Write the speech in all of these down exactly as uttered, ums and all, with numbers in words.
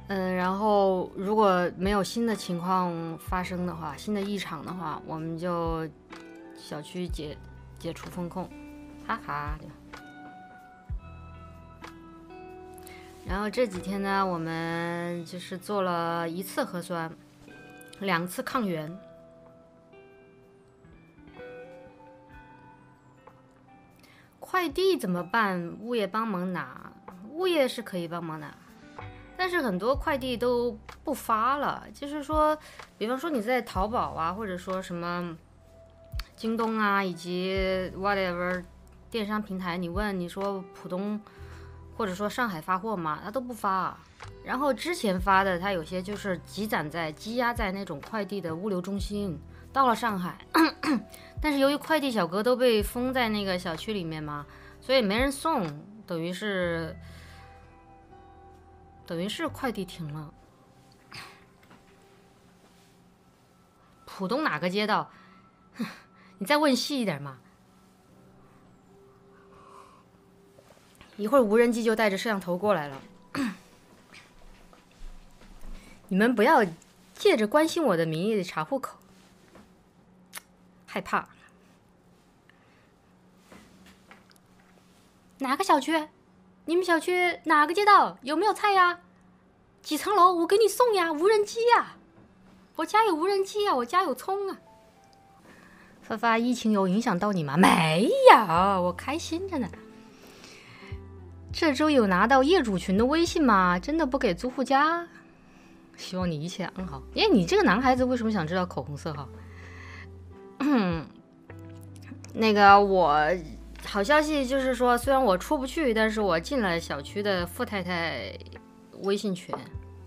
嗯，然后如果没有新的情况发生的话，新的异常的话，我们就小区解解除封控，哈哈。然后这几天呢，我们就是做了一次核酸，两次抗原。快递怎么办？物业帮忙拿，物业是可以帮忙拿。但是很多快递都不发了，就是说，比方说你在淘宝啊，或者说什么京东啊，以及 whatever 电商平台，你问你说浦东或者说上海发货吗？他都不发。然后之前发的，他有些就是积攒在积压在那种快递的物流中心，到了上海，但是由于快递小哥都被封在那个小区里面嘛，所以没人送，等于是。等于是快递停了。浦东哪个街道？你再问细一点嘛。一会儿无人机就带着摄像头过来了。你们不要借着关心我的名义查户口，害怕。哪个小区？你们小区哪个街道？有没有菜呀？几层楼？我给你送呀，无人机呀！我家有无人机呀，我家有葱啊。发发，疫情有影响到你吗？没有，我开心着呢。这周有拿到业主群的微信吗？真的不给租户加？希望你一切安好。哎，你这个男孩子为什么想知道口红色号？那个我。好消息就是说，虽然我出不去，但是我进了小区的富太太微信群。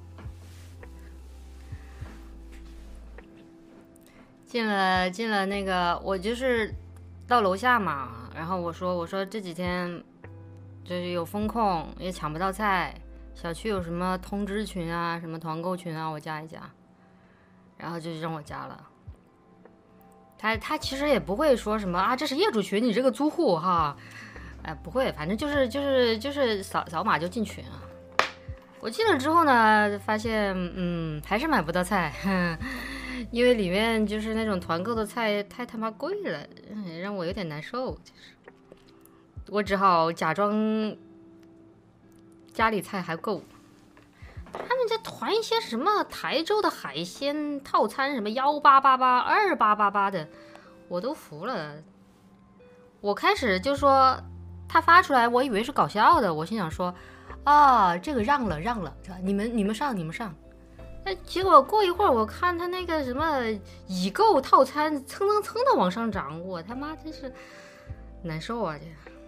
进了进了那个，我就是到楼下嘛，然后我说我说这几天就是有风控，也抢不到菜，小区有什么通知群啊，什么团购群啊，我加一加，然后就让我加了。他他其实也不会说什么啊，这是业主群，你这个租户哈，哎，不会，反正就是就是就是扫扫码就进群啊。我进了之后呢，发现嗯还是买不到菜，因为里面就是那种团购的菜太他妈贵了，让我有点难受。就是我只好假装家里菜还够。他们在团一些什么台州的海鲜套餐，什么幺八八八、二八八八的，我都服了。我开始就说他发出来，我以为是搞笑的，我心想说啊，这个让了让了，你们你们上你们上。哎，结果过一会儿，我看他那个什么已购套餐蹭蹭蹭的往上涨，我他妈真是难受啊！这。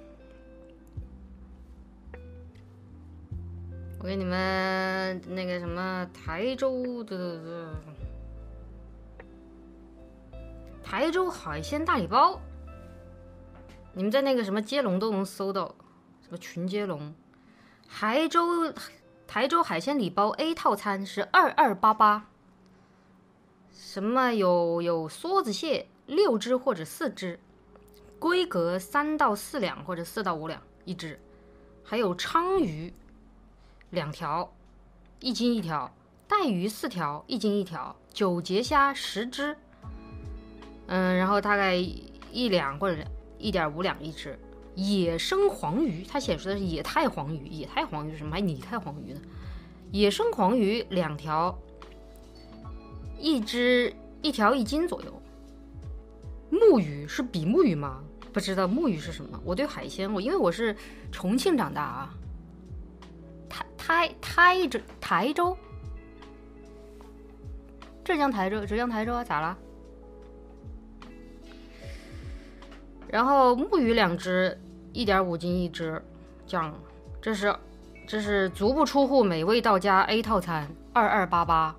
我给你们那个什么台州的台州海鲜大礼包，你们在那个什么接龙都能搜到，什么群接龙，台州台州海鲜礼包 A 套餐是二二八八，什么有有梭子蟹六只或者四只，规格三到四两或者四到五两一只，还有鲳鱼。两条，一斤一条；带鱼四条，一斤一条；九节虾十只，嗯，然后大概一两或者一点五两一只。野生黄鱼，它写出的是野太黄鱼，野太黄鱼是什么？还拟态黄鱼呢？野生黄鱼两条，一只一条一斤左右。木鱼是比目鱼吗？不知道木鱼是什么。我对海鲜，我因为我是重庆长大啊。台台州台州，浙江台州浙江台州啊，咋了？然后木鱼两只，一点五斤一只，这样，这是这是足不出户美味到家 A 套餐，二二八八。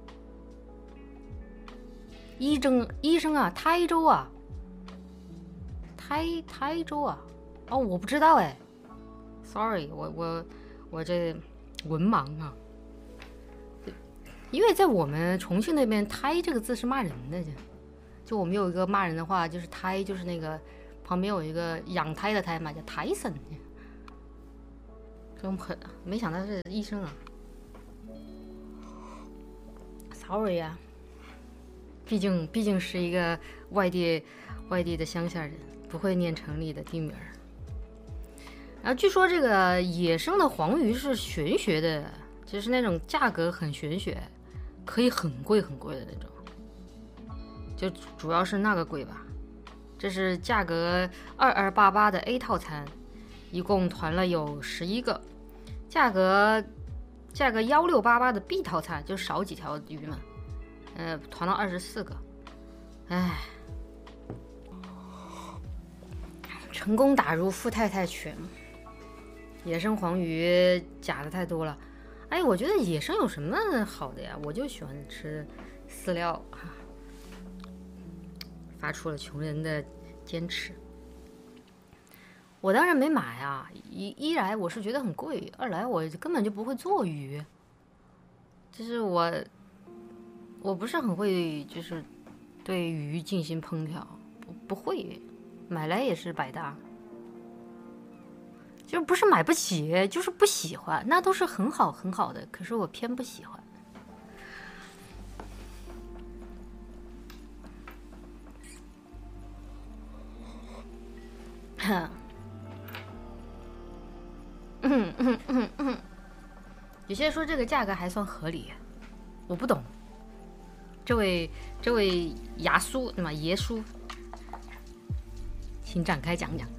医生医生啊，台州啊，台台州啊，哦，我不知道哎 ，sorry， 我我我这。文盲啊，因为在我们重庆那边，胎这个字是骂人的，就就我们有一个骂人的话，就是胎，就是那个旁边有一个养胎的胎嘛，叫胎森。所以我们很没想到是医生啊。 ，sorry 呀、啊，毕竟毕竟是一个外地外地的乡下人，不会念城里的地名。然后据说这个野生的黄鱼是玄学的，就是那种价格很玄学，可以很贵很贵的那种，就主要是那个贵吧。这是价格二二八八的 A 套餐，一共团了有十一个，价格价格幺六八八的 B 套餐就少几条鱼嘛，呃，团了二十四个，唉，成功打入富太太群。野生黄鱼假的太多了，哎，我觉得野生有什么好的呀？我就喜欢吃饲料啊，发出了穷人的坚持。我当然没买啊，一一来我是觉得很贵，二来我根本就不会做鱼，就是我我不是很会，就是对鱼进行烹调，不不会，买来也是百搭。就不是买不起，就是不喜欢，那都是很好很好的，可是我偏不喜欢。嗯嗯嗯嗯，有些人说这个价格还算合理，我不懂。这位这位牙叔，对吗？爷叔，请展开讲讲。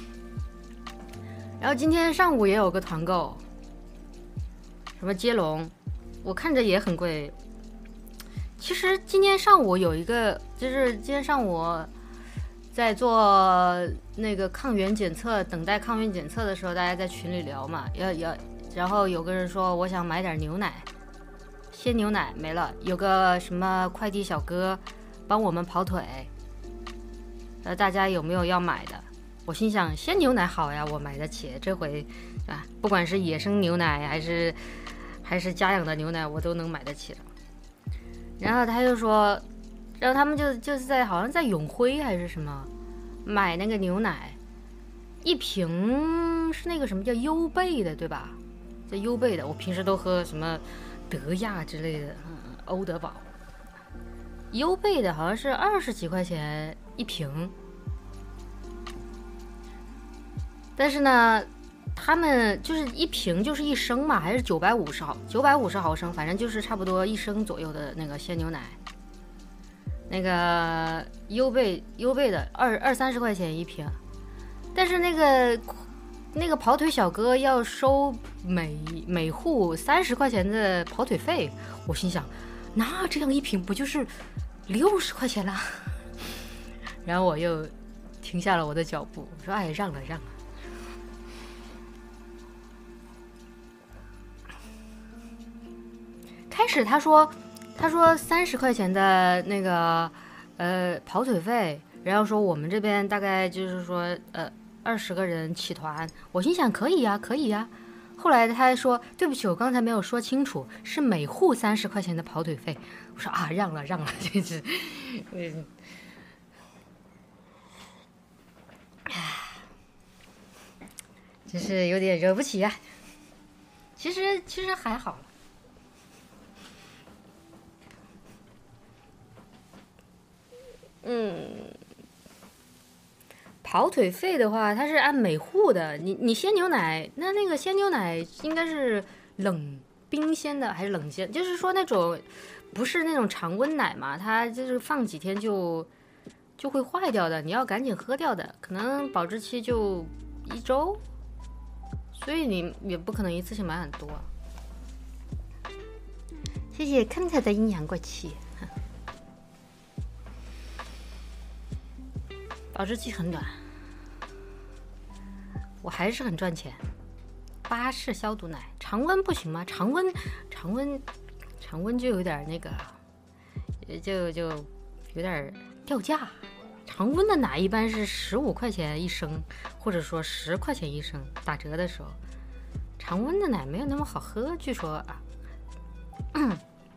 然后今天上午也有个团购，什么接龙，我看着也很贵。其实今天上午有一个，就是今天上午在做那个抗原检测，等待抗原检测的时候，大家在群里聊嘛，要要，然后有个人说我想买点牛奶，鲜牛奶没了，有个什么快递小哥帮我们跑腿，呃，大家有没有要买的？我心想，鲜牛奶好呀，我买得起。这回啊，不管是野生牛奶还是还是家养的牛奶，我都能买得起的。然后他就说，然后他们就就是在好像在永辉还是什么买那个牛奶，一瓶是那个什么叫优贝的，对吧？叫优贝的，我平时都喝什么德亚之类的，嗯，欧德宝。优贝的好像是二十几块钱一瓶。但是呢，他们就是一瓶就是一升嘛，还是九百五十毫九百五十毫升，反正就是差不多一升左右的那个鲜牛奶。那个优贝优贝的二二三十块钱一瓶，但是那个那个跑腿小哥要收每每户三十块钱的跑腿费，我心想，那这样一瓶不就是六十块钱啦？然后我又停下了我的脚步，我说：“哎，让了让了。”开始他说，他说三十块钱的那个呃跑腿费，然后说我们这边大概就是说呃二十个人起团，我心想可以呀、啊、可以呀、啊。后来他还说对不起，我刚才没有说清楚，是每户三十块钱的跑腿费。我说啊，让了让了，这是，嗯，真是有点惹不起呀、啊。其实其实还好。嗯，跑腿费的话，它是按每户的。你你鲜牛奶，那那个鲜牛奶应该是冷冰鲜的还是冷鲜？就是说那种不是那种常温奶嘛，它就是放几天就就会坏掉的，你要赶紧喝掉的，可能保质期就一周，所以你也不可能一次性买很多。谢谢看菜的阴阳怪气。保质期很短，我还是很赚钱。巴氏消毒奶，常温不行吗？常温，常温，常温就有点那个，就就有点掉价。常温的奶一般是十五块钱一升，或者说十块钱一升，打折的时候。常温的奶没有那么好喝，据说啊。嗯。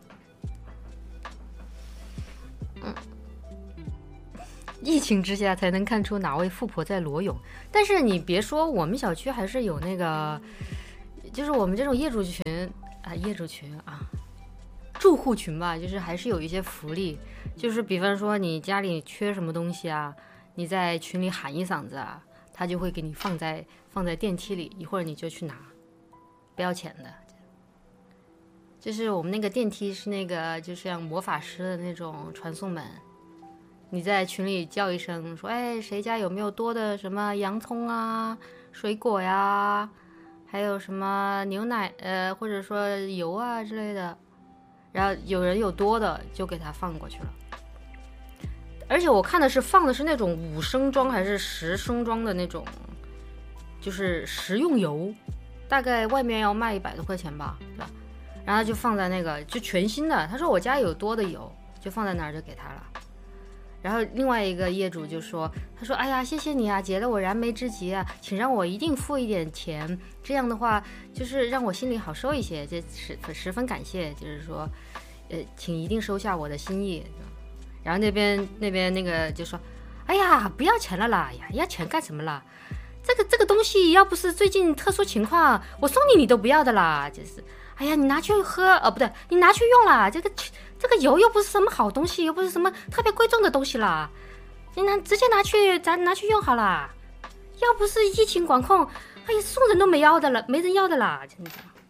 嗯。疫情之下才能看出哪位富婆在裸泳，但是你别说，我们小区还是有那个，就是我们这种业主群啊，业主群啊， 住户群吧，就是还是有一些福利，就是比方说你家里缺什么东西啊，你在群里喊一嗓子啊，他就会给你放在放在电梯里，一会儿你就去拿，不要钱的。就是我们那个电梯是那个就像魔法师的那种传送门，你在群里叫一声说，哎，谁家有没有多的什么洋葱啊、水果呀，还有什么牛奶呃或者说油啊之类的，然后有人有多的就给他放过去了。而且我看的是放的是那种五升装还是十升装的那种，就是食用油，大概外面要卖一百多块钱吧，是吧？然后就放在那个就全新的，他说我家有多的油，就放在那儿就给他了。然后另外一个业主就说，他说哎呀谢谢你啊，解了我燃眉之急啊，请让我一定付一点钱，这样的话就是让我心里好受一些，这十十分感谢，就是说呃请一定收下我的心意。然后那边那边那个就说，哎呀不要钱了啦，呀要钱干什么啦，这个这个东西要不是最近特殊情况，我送你你都不要的啦，就是哎呀你拿去喝哦不对，你拿去用啦，这个这个油又不是什么好东西，又不是什么特别贵重的东西啦，你拿直接拿去咱拿去用好啦，要不是疫情管控，哎呀送人都没要的了，没人要的啦，真的。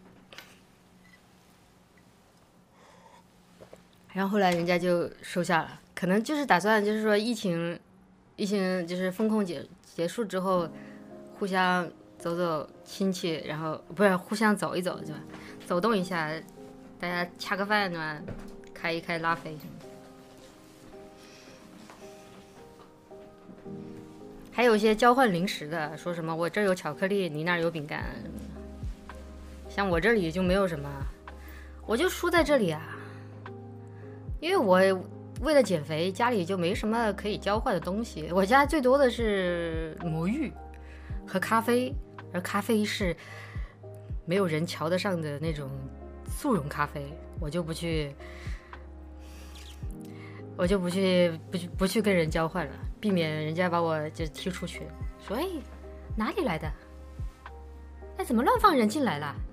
然后后来人家就收下了，可能就是打算就是说疫情疫情就是风控结结束之后互相走走亲戚，然后不是互相走一走是吧，走动一下，大家恰个饭呢，开一开拉菲什么的。还有一些交换零食的，说什么我这儿有巧克力，你那儿有饼干什么的。像我这里就没有什么，我就输在这里啊。因为我为了减肥，家里就没什么可以交换的东西。我家最多的是魔芋和咖啡，而咖啡是没有人瞧得上的那种速溶咖啡，我就不去，我就不去，不去，不去跟人交换了，避免人家把我就踢出去，说哎哪里来的？哎怎么乱放人进来了？